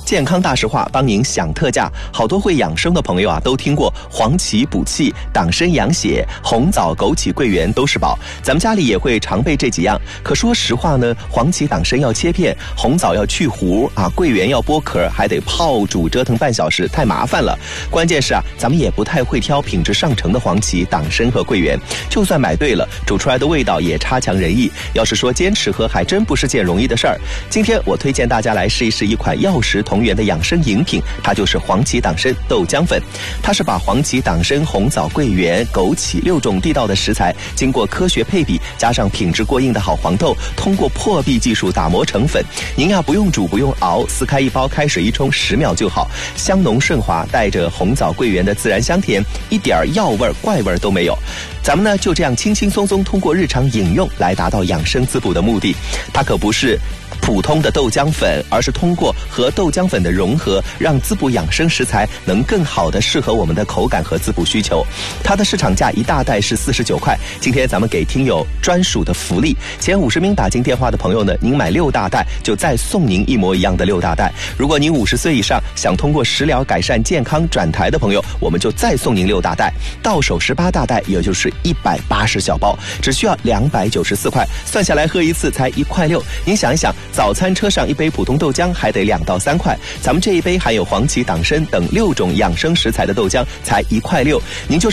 健康大实话帮您享特价，好多会养生的朋友啊，都听过黄芪补气、党参养血、红枣、枸杞、桂圆都是宝，咱们家里也会常备这几样。可说实话呢，黄芪、党参要切片，红枣要去核啊，桂圆要剥壳，还得泡煮折腾半小时，太麻烦了。关键是啊，咱们也不太会挑品质上乘的黄芪、党参和桂圆，就算买对了，煮出来的味道也差强人意。要是说坚持喝，还真不是件容易的事儿。今天我推荐大家来试一试一款药食同源的养生饮品，它就是黄芪党参豆浆粉。它是把黄芪、党参、红枣、桂圆、枸杞6种地道的食材，经过科学配比，加上品质过硬的好黄豆，通过破壁技术打磨成粉。您呀不用煮不用熬，撕开一包，开水一冲，10秒就好，香浓顺滑，带着红枣桂圆的自然香甜，一点药味怪味都没有。咱们呢就这样轻轻松松通过日常饮用来达到养生滋补的目的。它可不是普通的豆浆粉，而是通过和豆浆粉的融合，让滋补养生食材能更好的适合我们的口感和滋补需求。它的市场价一大袋是49块，今天咱们给听友专属的福利，前50名打进电话的朋友呢，您买6大袋就再送您一模一样的6大袋。如果您50岁以上想通过食疗改善健康转台的朋友，我们就再送您6大袋，到手18大袋，也就是180小包，只需要294块，算下来喝一次才1.6块。您想一想，早餐车上一杯普通豆浆还得2到3块，咱们这一杯含有黄芪、党参等6种养生食材的豆浆才1.6块，您就